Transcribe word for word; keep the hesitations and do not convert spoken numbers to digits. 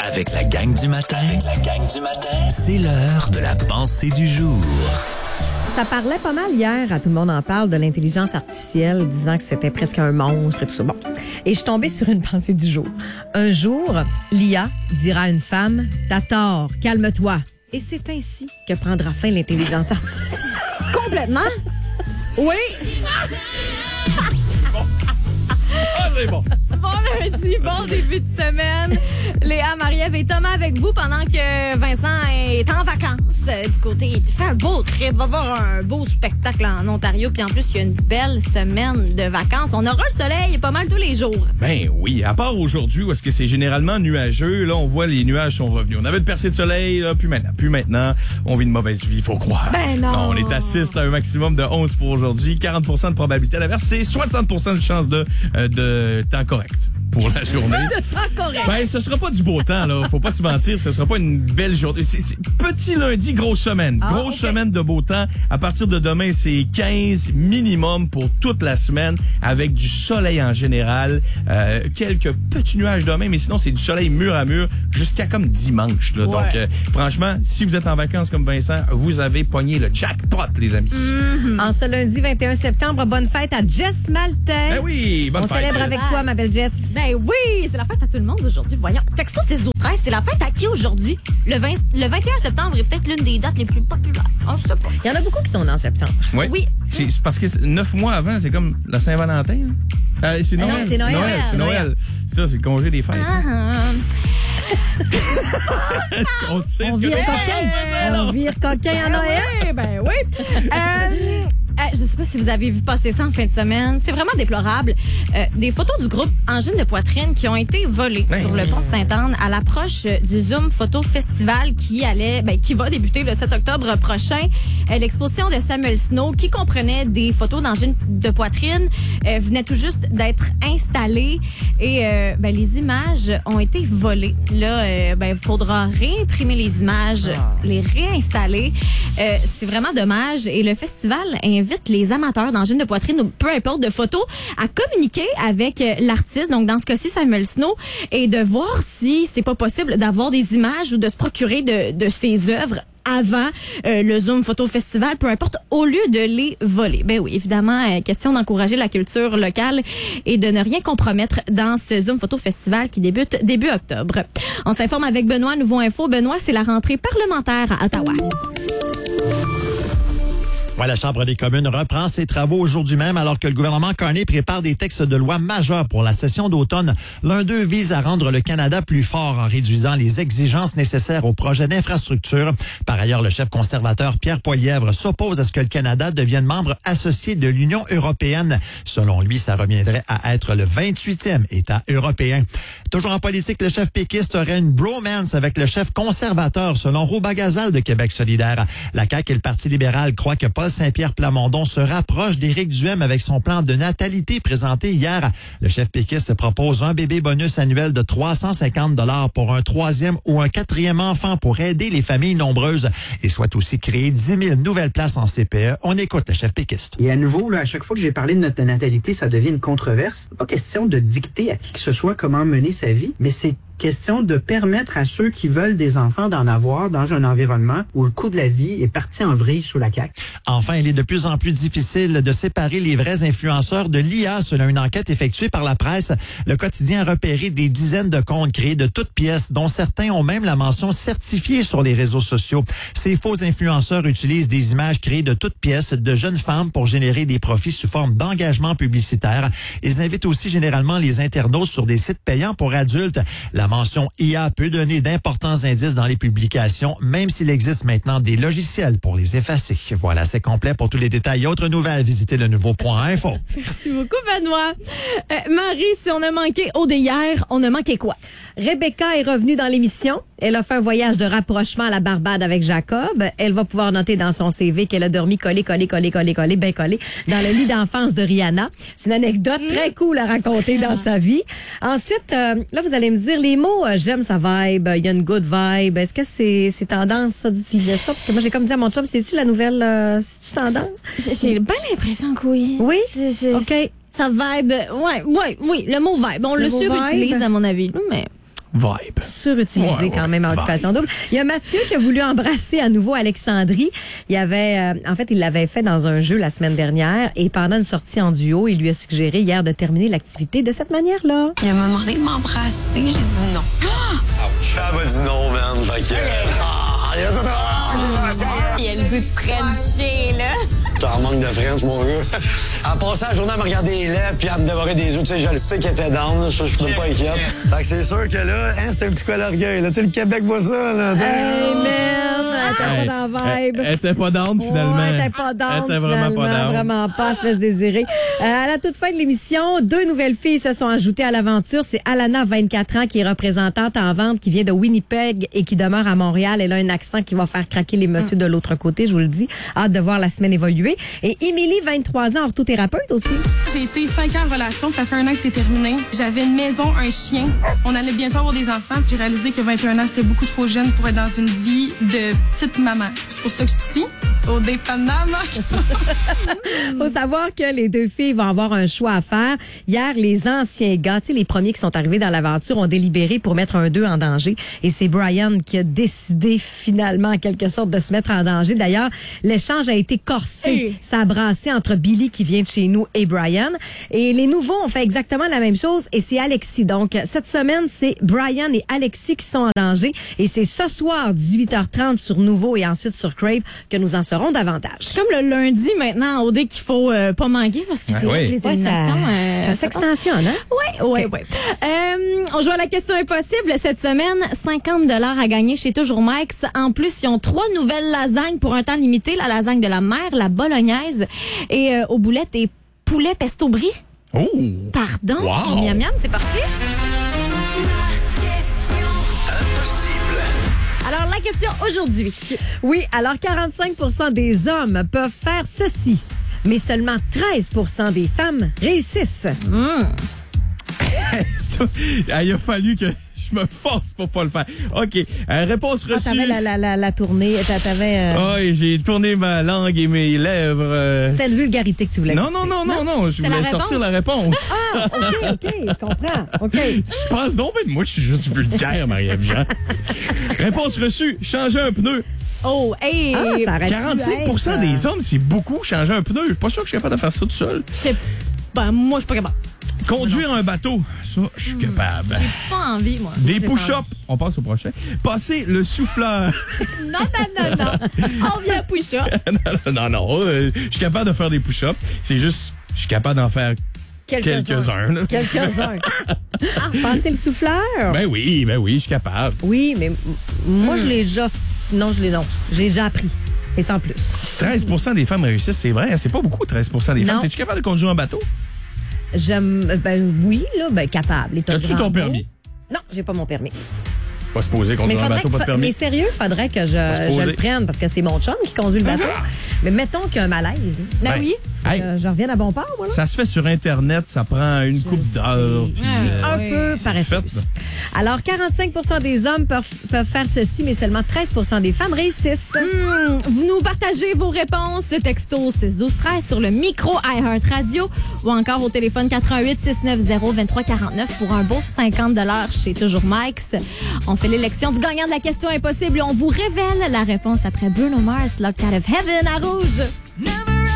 Avec la gang du matin, Avec la gang du matin, c'est l'heure de la pensée du jour. Ça parlait pas mal hier, à Tout le monde en parle, de l'intelligence artificielle, disant que c'était presque un monstre et tout ça. Bon. Et je suis tombée sur une pensée du jour. Un jour, l'I A dira à une femme, « T'as tort, calme-toi. » Et c'est ainsi que prendra fin l'intelligence artificielle. Complètement. Oui. Ah, c'est bon. Bon lundi, bon début de semaine. Léa, Marie-Ève et Thomas avec vous pendant que Vincent est en vacances euh, du côté. Il fait un beau trip, va voir un beau spectacle en Ontario. Puis en plus, il y a une belle semaine de vacances. On aura le soleil pas mal tous les jours. Ben oui, à part aujourd'hui où est-ce que c'est généralement nuageux, là on voit les nuages sont revenus. On avait une percée de soleil, là, puis maintenant, puis maintenant, on vit une mauvaise vie, faut croire. Ben non. Non, on est à six, là, un maximum de onze pour aujourd'hui, quarante pour cent de probabilité à l'averse, c'est soixante pour cent de chance de, euh, de temps correct pour la journée. De temps correct. Ben, ce sera pas du beau temps, là. Faut pas se mentir, ce sera pas une belle journée. C'est, c'est petit lundi, grosse semaine. Ah, grosse okay. semaine de beau temps. À partir de demain, c'est quinze minimum pour toute la semaine, avec du soleil en général. Euh, quelques petits nuages demain, mais sinon, c'est du soleil mur à mur jusqu'à comme dimanche, là. Ouais. Donc, euh, franchement, si vous êtes en vacances comme Vincent, vous avez pogné le jackpot, les amis. Mm-hmm. En ce lundi vingt et un septembre, bonne fête à Jess Maltais. Ben oui, bonne On fête. célèbre avec toi, ma belle Jess. Ben oui, c'est la fête à tout le monde aujourd'hui. Voyons, texto six douze treize, c'est la fête à qui aujourd'hui? Le, vingt, le vingt et un septembre est peut-être l'une des dates les plus populaires. On sait pas. Il y en a beaucoup qui sont en septembre. Oui. Oui. C'est, c'est parce que c'est neuf mois avant, c'est comme la Saint-Valentin. Hein? Euh, c'est Noël. non, c'est Noël. Noël. C'est Noël. Noël. Ça, c'est le congé des fêtes. Ah, ah. On sait On ce que vire les coquin. fêtes, On vire coquin à Noël. Oui, ben oui. Euh, euh, je sais pas si vous avez vu passer ça en fin de semaine. C'est vraiment déplorable. Euh, des photos du groupe Angine de poitrine qui ont été volées Ben sur le oui. pont de Sainte-Anne à l'approche du Zoom Photo Festival qui allait, ben, qui va débuter le sept octobre prochain. Euh, l'exposition de Samuel Snow qui comprenait des photos d'angine de poitrine euh, venait tout juste d'être installée et euh, ben, les images ont été volées. Là, euh, ben, il faudra réimprimer les images, les réinstaller. Euh, c'est vraiment dommage. Et le festival invite les amateurs d'angine de poitrine ou peu importe de photos à communiquer avec euh, l'artiste, donc dans ce cas-ci Samuel Snow, et de voir si c'est pas possible d'avoir des images ou de se procurer de, de ses œuvres avant euh, le Zoom Photo Festival, peu importe, au lieu de les voler. Ben oui, évidemment, euh, question d'encourager la culture locale et de ne rien compromettre dans ce Zoom Photo Festival qui débute début octobre. On s'informe avec Benoît, Nouveau Info. Benoît, c'est la rentrée parlementaire à Ottawa. Ouais, la Chambre des communes reprend ses travaux aujourd'hui même alors que le gouvernement Carney prépare des textes de loi majeurs pour la session d'automne. L'un d'eux vise à rendre le Canada plus fort en réduisant les exigences nécessaires aux projets d'infrastructure. Par ailleurs, le chef conservateur Pierre Poilievre s'oppose à ce que le Canada devienne membre associé de l'Union européenne. Selon lui, ça reviendrait à être le vingt-huitième État européen. Toujours en politique, le chef péquiste aurait une bromance avec le chef conservateur, selon Rouba Gazal de Québec solidaire. La C A Q et le Parti libéral croient que Paul Saint-Pierre Plamondon se rapproche d'Éric Duhem avec son plan de natalité présenté hier. Le chef péquiste propose un bébé bonus annuel de trois cent cinquante dollars pour un troisième ou un quatrième enfant pour aider les familles nombreuses et souhaite aussi créer dix mille nouvelles places en C P E. On écoute le chef péquiste. Et à nouveau, là, à chaque fois que j'ai parlé de notre natalité, ça devient une controverse. Pas question de dicter à qui que ce soit comment mener sa vie, mais c'est question de permettre à ceux qui veulent des enfants d'en avoir dans un environnement où le coût de la vie est parti en vrille sous la C A Q. Enfin, il est de plus en plus difficile de séparer les vrais influenceurs de l'I A selon une enquête effectuée par la presse. Le quotidien a repéré des dizaines de comptes créés de toutes pièces, dont certains ont même la mention certifiée sur les réseaux sociaux. Ces faux influenceurs utilisent des images créées de toutes pièces de jeunes femmes pour générer des profits sous forme d'engagement publicitaire. Ils invitent aussi généralement les internautes sur des sites payants pour adultes. La mention I A peut donner d'importants indices dans les publications, même s'il existe maintenant des logiciels pour les effacer. Voilà, c'est complet. Pour tous les détails et autres nouvelles, visitez le nouveau point info. Merci beaucoup, Benoît. Euh, Marie, si on a manqué au dé hier, on a manqué quoi? Rebecca est revenue dans l'émission. Elle a fait un voyage de rapprochement à la Barbade avec Jacob. Elle va pouvoir noter dans son C V qu'elle a dormi collé, collé, collé, collé, collé, bien collé dans le lit d'enfance de Rihanna. C'est une anecdote très cool à raconter dans sa vie. Ensuite, euh, là, vous allez me dire les mots euh, « j'aime sa vibe »,« il y a une good vibe ». Est-ce que c'est, c'est tendance, ça, d'utiliser ça? Parce que moi, j'ai comme dit à mon chum, c'est-tu la nouvelle... Euh, c'est-tu tendance? J'ai, j'ai bien l'impression que oui. Oui? C'est, c'est, OK. Ça vibe, ouais, ouais, oui, le mot vibe. On Le le mot surutilise, vibe. à mon avis, mais... Vibe. Surutilisé Ouais, quand ouais, même en vibe. occupation double. Il y a Mathieu qui a voulu embrasser à nouveau Alexandrie. Il avait, euh, en fait, il l'avait fait dans un jeu la semaine dernière et pendant une sortie en duo, il lui a suggéré hier de terminer l'activité de cette manière-là. Il m'a demandé de m'embrasser, j'ai dit non. Elle m'a dit non, man. Fait que. Ah, il a dit non! Il y a le goût de Frencher, là. T'en manque de French, mon gars. Elle passait la journée à me regarder les lèvres puis à me dévorer des yeux. Tu sais, je le sais qu'elle était down, là. Je suis pas inquiète. Fait que c'est sûr que là, hein, c'était un petit coup à l'orgueil, là. Tu sais, le Québec voit ça, là. Hey, man! Elle était Hey, pas dans la vibe. Elle, elle était pas down, finalement. Ouais, elle était pas down, Elle était vraiment finalement, pas down. Vraiment pas, se laisse désirer. Euh, à la toute fin de l'émission, deux nouvelles filles se sont ajoutées à l'aventure. C'est Alana, vingt-quatre ans, qui est représentante en vente, qui vient de Winnipeg et qui demeure à Montréal. Elle a un accent qui va faire craquer les messieurs de l'autre côté, je vous le dis. Hâte de voir la semaine évoluer. Et Émilie, vingt-trois ans, orthothérapeute aussi. J'ai été cinq ans en relation, ça fait un an que c'est terminé. J'avais une maison, un chien. On allait bientôt avoir des enfants. J'ai réalisé que vingt et un ans, c'était beaucoup trop jeune pour être dans une vie de petite maman. C'est pour ça que je suis ici, au dépannage. Faut savoir que les deux filles vont avoir un choix à faire. Hier, les anciens gars, tu sais, les premiers qui sont arrivés dans l'aventure, ont délibéré pour mettre un d'eux en danger. Et c'est Brian qui a décidé finalement, en quelque sorte, de se mettre en danger. D'ailleurs, l'échange a été corsé. Hey. Ça a brassé entre Billy, qui vient de chez nous, et Brian. Et les nouveaux ont fait exactement la même chose. Et c'est Alexis. Donc, cette semaine, c'est Brian et Alexis qui sont en danger. Et c'est ce soir, dix-huit heures trente, sur Nouveau et ensuite sur Crave, que nous en saurons davantage. C'est comme le lundi maintenant, au dé qu'il faut euh, pas manquer parce que Ah c'est oui. les Ouais, ça, éliminations. euh, ça s'extensionne, hein? Oui, oui, oui. Euh, on joue à la question impossible cette semaine. cinquante dollars à gagner chez Toujours Mike's. En plus, ils ont trois nouvelles lasagnes pour un temps limité. La lasagne de la mère, la bolognaise et euh, aux boulettes et poulet pesto brie. Oh! Pardon? Wow. Miam miam, c'est parti. Alors, la question aujourd'hui. Oui, alors quarante-cinq pour cent des hommes peuvent faire ceci, mais seulement treize pour cent des femmes réussissent. Ça, il a fallu que je me force pour pas le faire. OK. Euh, réponse Ah, reçue. t'avais la, la, la, la tournée, t'a- t'avais... Euh, Ah, et j'ai tourné ma langue et mes lèvres. euh, C'était une vulgarité que tu voulais Non, sortir. non, non, non, non. Je C'est la voulais sortir réponse? la réponse. Ah, OK, OK, je comprends. OK. Je pense donc, mais moi, je suis juste vulgaire, Marie-Ève Jean. Réponse reçue. Changer un pneu. Oh, hey! Ah, ça aurait pu quarante-cinq pour cent être, des euh, hommes, c'est beaucoup, changer un pneu. Je suis pas sûr que je suis capable de faire ça tout seul. Je sais ben, moi, je suis pas capable. Conduire un bateau, ça, je suis capable. J'ai pas envie, moi. Des J'ai pas push-ups, on passe au prochain. Passer le souffleur. envie. Non, non, non, non. On vient à push-up. non, non, euh, je suis capable de faire des push-ups. C'est juste, je suis capable d'en faire Quelques-uns. quelques-uns. là. Quelques-uns. Ah, passer le souffleur? Ben oui, ben oui, je suis capable. Oui, mais m- moi, je l'ai déjà... f- Non, je l'ai non. J'ai déjà appris. Et sans plus. treize pour cent des femmes réussissent, c'est vrai. C'est pas beaucoup, treize pour cent des Non. femmes. T'es-tu capable de conduire un bateau? J'aime... Ben oui, là, ben capable. Et t'as As-tu grand ton mot. permis? Non, j'ai pas mon permis. Pas se poser Mais, conduire un faudrait bateau, que pas de fa- permis. mais sérieux, faudrait que se je, poser. je le prenne parce que c'est mon chum qui conduit le bateau. Mais mettons qu'il y a un malaise. Ben Ben, oui. hey, Euh, je reviens à bon port, voilà. ça se fait sur Internet, ça prend une coupe sais. d'heures. puis, euh, Un oui, peu fait, paresseuse. là. Alors, quarante-cinq pour cent des hommes peuvent, peuvent faire ceci, mais seulement treize pour cent des femmes réussissent. Hmm, vous nous partagez vos réponses texto six douze treize sur le micro iHeart Radio ou encore au téléphone quatre un huit six neuf zéro deux trois quatre neuf pour un beau cinquante dollars chez Toujours Mike's. On fait l'élection du gagnant de la question impossible et on vous révèle la réponse après Bruno Mars, Locked Out of Heaven à Rouge.